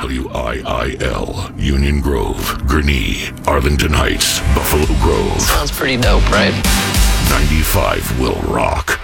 WIIL, Union Grove, Gurnee, Arlington Heights, Buffalo Grove. Sounds pretty dope, right? 95 will rock.